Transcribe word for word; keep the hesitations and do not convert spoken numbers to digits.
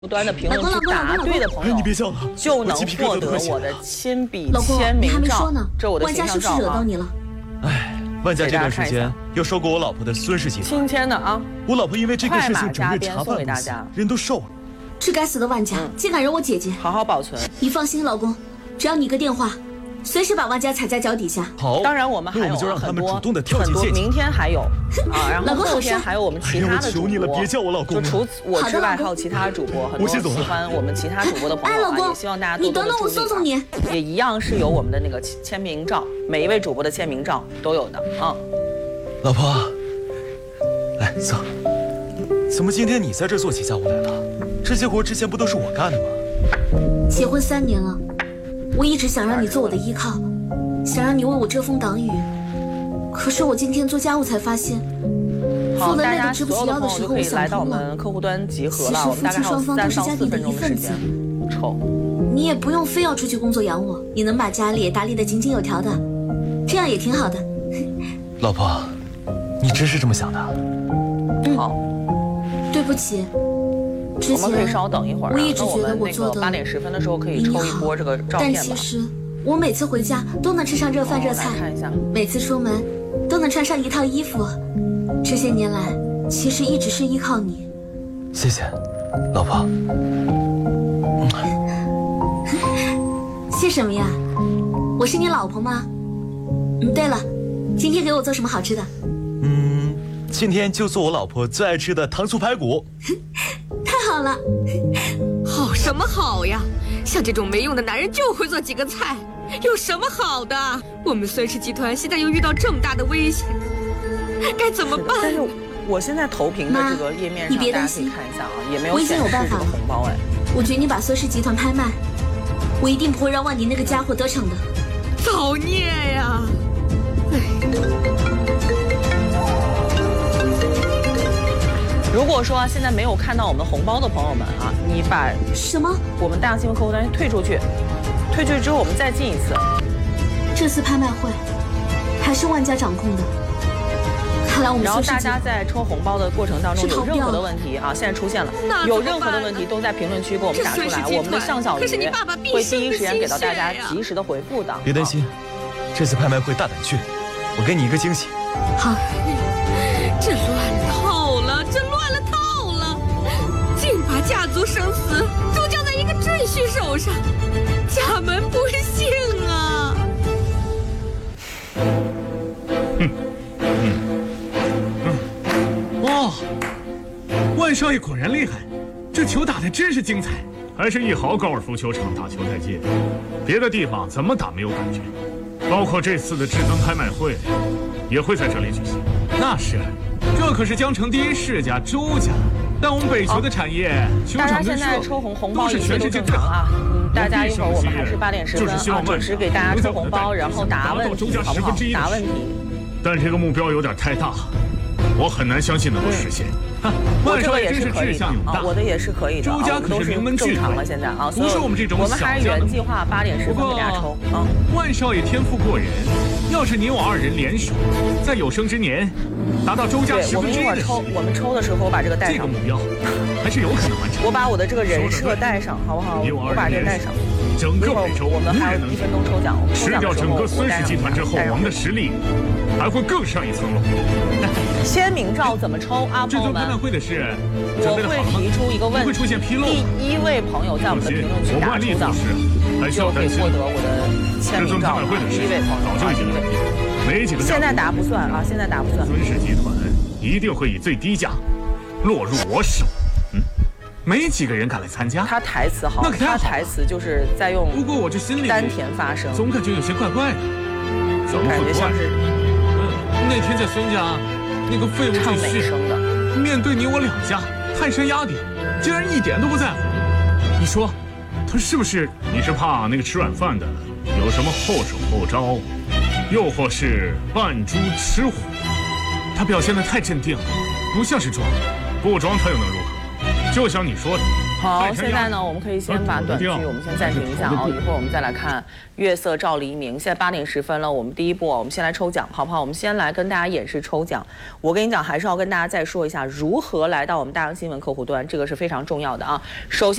不断的评论区答对的朋友， 你别笑了， 就能获得我的亲笔签名照。这我的形象照啊！ 哎，万家这段时间又收购我老婆的孙氏集团， 亲签的啊！ 我老婆因为这个事情整日茶饭不思，人都瘦了。 这该死的万家，竟敢惹我姐姐！ 好好保存。 你放心，老公，只要你个电话，随时把万家踩在脚底下。 好， 当然我们还有那我们就让他们主动的跳很多，明天还有啊，然后后天还有我们其他的主播。 我求你了，别叫我老公。 就除此我之外，还有其他主播，很多喜欢我们其他主播的朋友啊，也希望大家多多的注意。 你等等，我送送你。 也一样是有我们的那个签名照，每一位主播的签名照都有的啊。 老婆，来坐。怎么今天你在这做起家务来了？这些活之前不都是我干的吗？ 结婚三年了，我一直想让你做我的依靠，想让你为我遮风挡雨。可是我今天做家务才发现， 好，大家所有的朋友就可以来到我们客户端集合了。我们大概还有三到四分钟的时间。丑， 你也不用非要出去工作养我，你能把家里打理得井井有条的，这样也挺好的。 老婆，你真是这么想的？ 好， 对不起。 我们可以稍等一会儿， 我一直觉得我做的八点十分的时候可以抽一波这个照片吧。 但其实我每次回家都能吃上热饭热菜， 看一下， 每次出门都能穿上一套衣服。这些年来，其实一直是依靠你。 谢谢，老婆。 谢什么呀？我是你老婆吗？嗯，对了，今天给我做什么好吃的？ 嗯，今天就做我老婆最爱吃的糖醋排骨。 太好了， 好什么好呀？像这种没用的男人就会做几个菜，有什么好的？我们孙氏集团现在又遇到这么大的危险，该怎么办？ 但是我现在投屏的这个页面上，大家可以看一下啊，也没有显示这个红包哎。 我决定把孙氏集团拍卖，我一定不会让万宁那个家伙得逞的。 造孽呀！ 如果说现在没有看到我们红包的朋友们啊，你把什么？ 我们大象新闻客户端退出去，退出去之后我们再进一次。 这次拍卖会还是万家掌控的，看来我们然后大家在抽红包的过程当中有任何的问题啊，现在出现了，有任何的问题都在评论区给我们打出来，我们的向小鱼会第一时间给到大家及时的回复的。 别担心，这次拍卖会大胆去，我给你一个惊喜。 好， 这乱套了，这乱了套了，竟把家族生死都交在一个赘婿手上，家门不幸啊！ 嗯嗯嗯，哇，万少爷果然厉害，这球打得真是精彩， 还是一豪高尔夫球场打球太近，别的地方怎么打没有感觉，包括这次的至尊拍卖会也会在这里举行。 那是，这可是江城第一世家周家，但我们北球的产业，球场跟设备都是全世界最好啊。嗯，大家一会儿我们还是八点十分啊，准时给大家抽红包，然后答问题，好不好？答问题。 但这个目标有点太大，我很难相信能够实现。 我这个也是可以的啊，我的也是可以的， 周家可是名门巨厂了，现在啊， 不是我们这种我们还是原计划八点十分给大家抽啊。 万少爷天赋过人，要是你我二人联手，在有生之年达到周家十分之一的实力， 我们一会儿抽，我们抽的时候我把这个带上。 这个目标还是有可能完成。 我把我的这个人设带上，好不好？我把这个带上。 整个北周我们还有一分钟抽奖， 吃掉整个孙氏集团之后，我们的实力还会更上一层楼。 签名照怎么抽啊，朋友们？ 这次拍卖会的事， 我会提出一个问题， 会出现纰漏。 第一位朋友在我们的评论区打出的，就可以获得我的签名照。第一位朋友， 早就已经没几个。 现在答不算啊，现在答不算。 孙氏集团一定会以最低价落入我手。 嗯，没几个人敢来参加。 他台词好， 那可太好了。 他台词就是在用， 不过我这心里丹田发声， 总感觉有些怪怪的。 怎么会怪？ 嗯，那天在孙家。那个废物赘婿面对你我两家泰山压顶，竟然一点都不在乎。你说，他是不是？ 你是怕那个吃软饭的有什么后手后招，又或是扮猪吃虎？ 他表现得太镇定了，不像是装。 不装他又能如何？就像你说的， 好，现在呢，我们可以先把短剧我们先暂停一下啊，一会儿我们再来看《月色照黎明》。现在八点十分了，我们第一步，我们先来抽奖，好不好？我们先来跟大家演示抽奖。我跟你讲，还是要跟大家再说一下如何来到我们大洋新闻客户端，这个是非常重要的啊。首先。